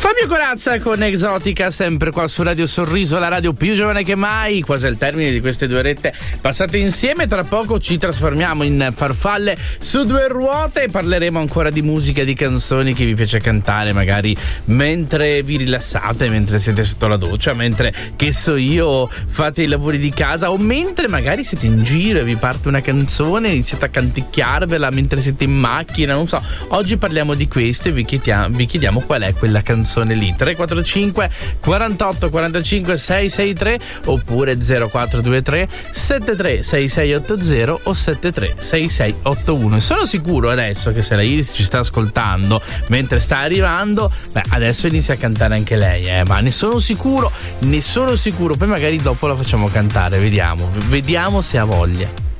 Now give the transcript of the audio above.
Fabio Corazza con Exotica, sempre qua su Radio Sorriso, la radio più giovane che mai, quasi al termine di queste 2 orette passate insieme. Tra poco ci trasformiamo in farfalle su 2 ruote e parleremo ancora di musica, di canzoni che vi piace cantare, magari mentre vi rilassate, mentre siete sotto la doccia, mentre, che so io, fate i lavori di casa, o mentre magari siete in giro e vi parte una canzone e iniziate a canticchiarvela mentre siete in macchina, non so. Oggi parliamo di questo e vi chiediamo qual è quella canzone lì. 345 48 45 663 oppure 0423 73 6680 o 73 6681. E sono sicuro adesso che se la Iris ci sta ascoltando mentre sta arrivando, adesso inizia a cantare anche lei, ma ne sono sicuro. Poi magari dopo la facciamo cantare, vediamo se ha voglia.